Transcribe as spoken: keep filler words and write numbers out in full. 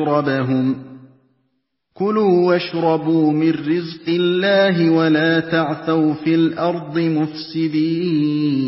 مَّشْرَبَهُمْ ۚ كُلُوا وَاشْرَبُوا مِن رِّزْقِ اللَّهِ وَلَا تَعْثَوْا فِي الْأَرْضِ مُفْسِدِينَ